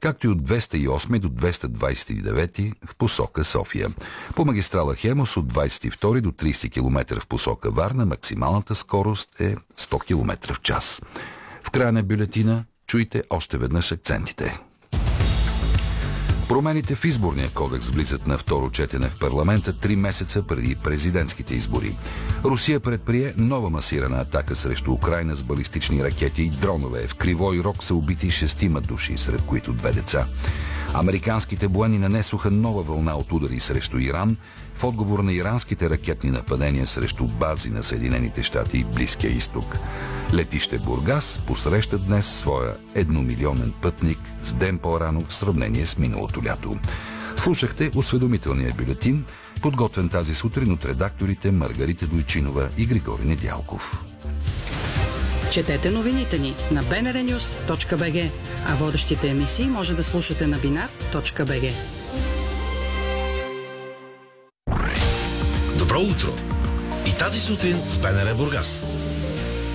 както и от 208 до 229 в посока София. По магистрала Хемус от 22 до 30 км в посока Варна максималната скорост е 100 км в час. В края на бюлетина чуйте още веднъж акцентите. Промените в изборния кодекс влизат на второ четене в парламента 3 месеца преди президентските избори. Русия предприе нова масирана атака срещу Украйна с балистични ракети и дронове. В Кривой Рог са убити 6 души, сред които 2 деца. Американските военни нанесоха нова вълна от удари срещу Иран в отговор на иранските ракетни нападения срещу бази на Съединените щати и Близкия изток. Летище Бургас посреща днес своя 1-милионен пътник с ден по-рано в сравнение с миналото лято. Слушахте осведомителния бюлетин, подготвен тази сутрин от редакторите Маргарита Дойчинова и Григорий Недялков. Четете новините ни на bnrnews.bg, а водещите емисии може да слушате на binar.bg. Добро утро! И тази сутрин с БНР Бургас.